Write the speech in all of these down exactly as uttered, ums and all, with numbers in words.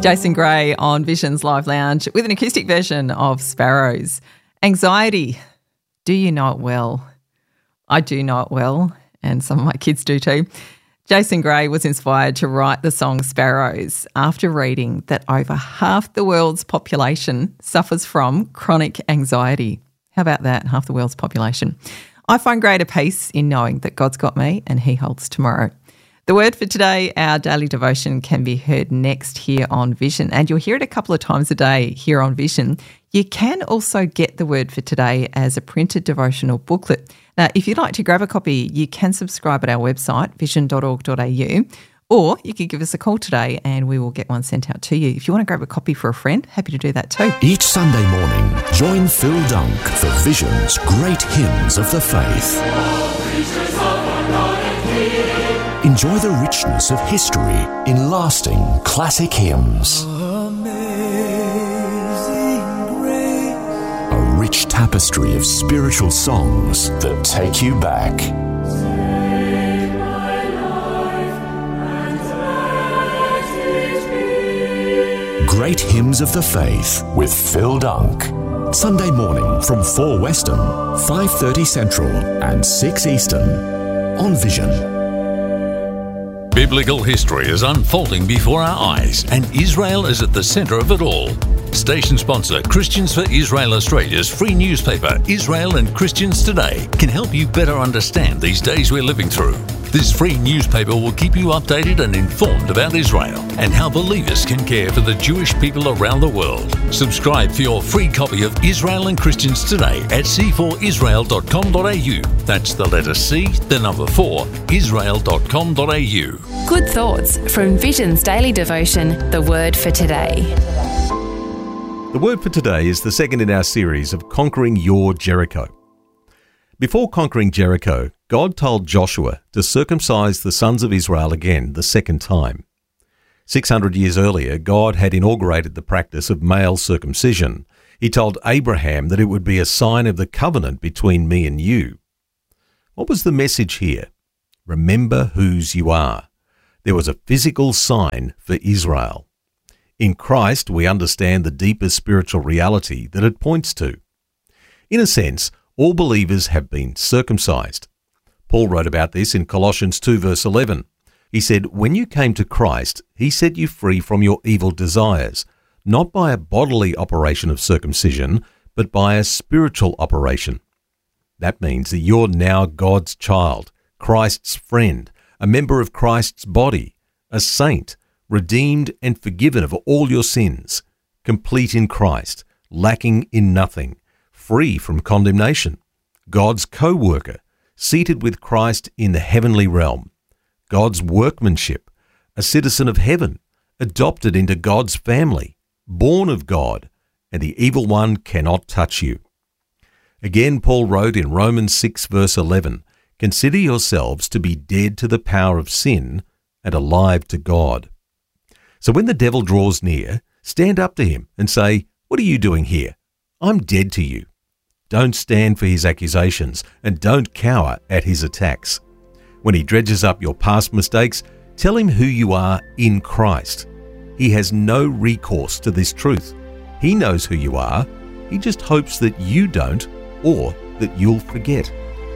Jason Gray on Vision's Live Lounge with an acoustic version of Sparrows. Anxiety. Do you know it well? I do know it well, and some of my kids do too. Jason Gray was inspired to write the song Sparrows after reading that over half the world's population suffers from chronic anxiety. How about that? Half the world's population. I find greater peace in knowing that God's got me and He holds tomorrow. The word for today, our daily devotion, can be heard next here on Vision, and you'll hear it a couple of times a day here on Vision. You can also get the word for today as a printed devotional booklet. Now, if you'd like to grab a copy, you can subscribe at our website, vision dot org dot a u, or you could give us a call today and we will get one sent out to you. If you want to grab a copy for a friend, happy to do that too. Each Sunday morning, join Phil Dunk for Vision's Great Hymns of the Faith. Enjoy the richness of history in lasting classic hymns. A rich tapestry of spiritual songs that take you back. Great Hymns of the Faith with Phil Dunk. Sunday morning from four Western, five thirty Central and six Eastern on Vision. Biblical history is unfolding before our eyes, and Israel is at the centre of it all. Station sponsor Christians for Israel Australia's free newspaper, Israel and Christians Today, can help you better understand these days we're living through. This free newspaper will keep you updated and informed about Israel and how believers can care for the Jewish people around the world. Subscribe for your free copy of Israel and Christians Today at c four israel dot com dot a u. That's the letter C, the number four, israel dot com dot a u. Good thoughts from Vision's daily devotion, The Word for Today. The word for today is the second in our series of Conquering Your Jericho. Before conquering Jericho, God told Joshua to circumcise the sons of Israel again the second time. Six hundred years earlier, God had inaugurated the practice of male circumcision. He told Abraham that it would be a sign of the covenant between me and you. What was the message here? Remember whose you are. There was a physical sign for Israel. In Christ, we understand the deeper spiritual reality that it points to. In a sense, all believers have been circumcised. Paul wrote about this in Colossians two verse eleven. He said, "When you came to Christ, he set you free from your evil desires, not by a bodily operation of circumcision, but by a spiritual operation." That means that you're now God's child, Christ's friend, a member of Christ's body, a saint, redeemed and forgiven of all your sins, complete in Christ, lacking in nothing, free from condemnation, God's co-worker, seated with Christ in the heavenly realm, God's workmanship, a citizen of heaven, adopted into God's family, born of God, and the evil one cannot touch you. Again, Paul wrote in Romans six verse eleven, "Consider yourselves to be dead to the power of sin and alive to God." So when the devil draws near, stand up to him and say, "What are you doing here? I'm dead to you." Don't stand for his accusations and don't cower at his attacks. When he dredges up your past mistakes, tell him who you are in Christ. He has no recourse to this truth. He knows who you are. He just hopes that you don't, or that you'll forget.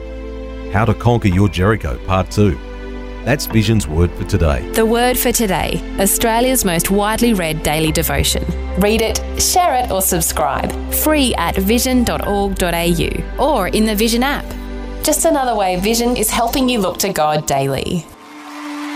How to Conquer Your Jericho, Part two. That's Vision's word for today. The Word for Today, Australia's most widely read daily devotion. Read it, share it or subscribe. Free at vision dot org dot a u or in the Vision app. Just another way Vision is helping you look to God daily.